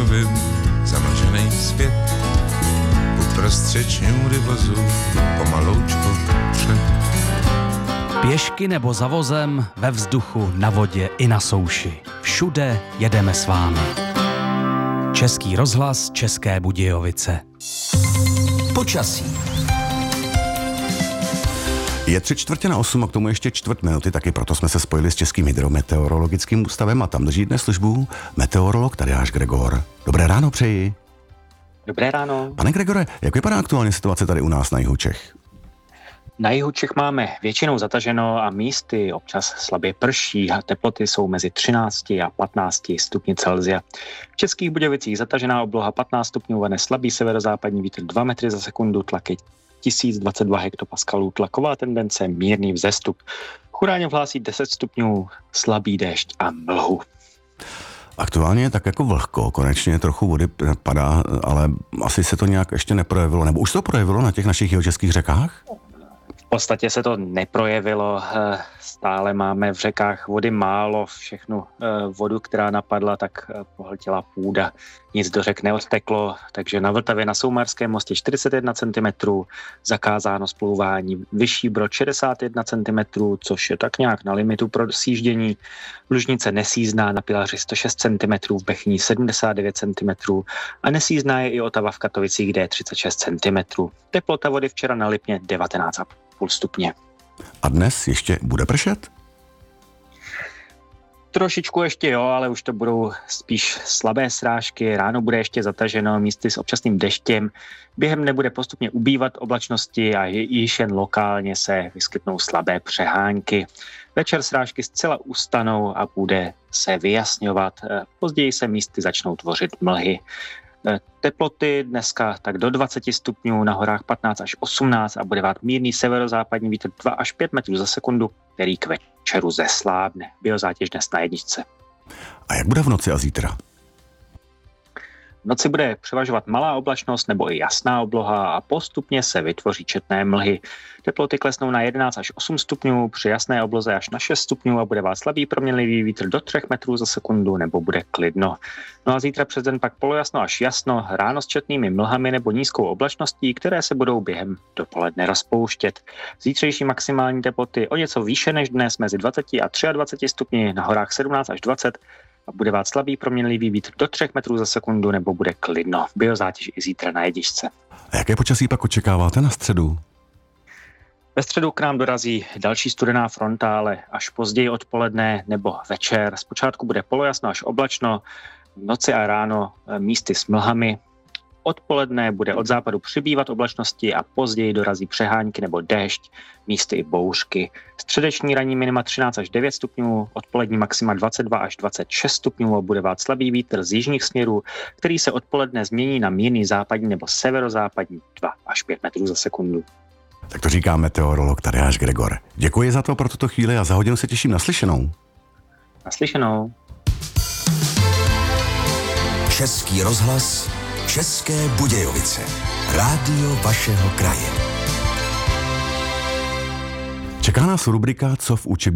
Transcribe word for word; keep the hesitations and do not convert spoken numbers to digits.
zastavím zamlžený svět. Uprostřed šňůry vozu pomaloučku před. Pěšky nebo za vozem, ve vzduchu, na vodě i na souši. Všude jedeme s vámi. Český rozhlas, České Budějovice. Počasí. Je tři čtvrtě na osm a k tomu ještě čtvrt minuty, taky proto jsme se spojili s Českým hydrometeorologickým ústavem a tam drží dnes službu meteorolog Tadeáš Gregor. Dobré ráno přeji. Dobré ráno. Pane Gregore, jak vypadá aktuálně situace tady u nás na jihu Čech? Na jihu Čech máme většinou zataženo a místy občas slabě prší a teploty jsou mezi třinácti a patnácti stupni Celsia. V Českých Budějovicích zatažená obloha patnáct stupňů, vane slabý severozápadní vítr dva metry za sekundu, tlaky tisíc dvacet dva hektopaskalů, tlaková tendence mírný vzestup. Churáně hlásí deset stupňů, slabý déšť a mlhu. Aktuálně je tak jako vlhko, konečně trochu vody padá, ale asi se to nějak ještě neprojevilo, nebo už to projevilo na těch našich jihočeských řekách? V podstatě se to neprojevilo, stále máme v řekách vody málo, všechnu vodu, která napadla, tak pohltila půda. Nic do řek neodteklo, takže na Vltavě na Soumarském mostě čtyřicet jedna centimetrů, zakázáno splouvání, Vyšší Brod šedesát jedna centimetrů, což je tak nějak na limitu pro sjíždění. Lužnice nesízná na Pilaři sto šest centimetrů, v Bechní sedmdesát devět centimetrů a nesízná je i Otava v Katovicích, kde je třicet šest centimetrů. Teplota vody včera na Lipně devatenáct celá pět stupně. A dnes ještě bude pršet? Trošičku ještě jo, ale už to budou spíš slabé srážky. Ráno bude ještě zataženo, místy s občasným deštěm. Během dne bude postupně ubývat oblačnosti a již jen lokálně se vyskytnou slabé přehánky. Večer srážky zcela ustanou a bude se vyjasňovat. Později se místy začnou tvořit mlhy. Teploty dneska tak do dvacet stupňů, na horách patnáct až osmnáct a bude vát mírný severozápadní vítr dva až pět metrů za sekundu, který k večeru zeslábne. Biozátěž dnes na jedničce. A jak bude v noci a zítra? V noci bude převažovat malá oblačnost nebo i jasná obloha a postupně se vytvoří četné mlhy. Teploty klesnou na jedenáct až osm stupňů, při jasné obloze až na šest stupňů a bude vát slabý proměnlivý vítr do tři metrů za sekundu nebo bude klidno. No a zítra přes den pak polojasno až jasno, ráno s četnými mlhami nebo nízkou oblačností, které se budou během dopoledne rozpouštět. Zítřejší maximální teploty o něco výše než dnes, mezi dvacet a dvacet tři stupni, na horách sedmnáct až dvacet a bude vát slabý proměnlivý vítr do tři metrů za sekundu nebo bude klidno. Biozátěž i zítra na jedničce. A jaké počasí pak očekáváte na středu? Ve středu k nám dorazí další studená fronta, ale až později odpoledne nebo večer. Zpočátku bude polojasno až oblačno, v noci a ráno místy s mlhami. Odpoledne bude od západu přibývat oblačnosti a později dorazí přehánky nebo déšť, místy i bouřky. Středeční ranní minima třináct až devět stupňů, odpolední maxima dvacet dva až dvacet šest stupňů a bude vát slabý vítr z jižních směrů, který se odpoledne změní na mírný západní nebo severozápadní dva až pět metrů za sekundu. Tak to říká meteorolog Tadeáš Gregor. Děkuji za to pro tuto chvíli a za hodinu se těším na slyšenou. Naslyšenou. Český rozhlas, České Budějovice. Rádio vašeho kraje. Čeká nás rubrika Co v učebnici.